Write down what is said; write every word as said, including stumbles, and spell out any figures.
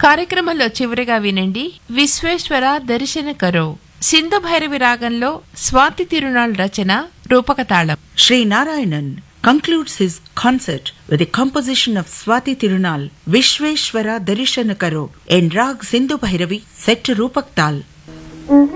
కార్యక్రమంలో చివరిగా వినండి విశ్వేశ్వర దర్శన కరో. సింధు భైరవి రాగంలో స్వాతి తిరునాళ్ రచన రూపక తాళం. Sri Narayanan concludes his concert with a composition of Swati Tirunal, Vishveshwara Darishana Karo, in Rag Sindhu Bhairavi set to Rupak Tal.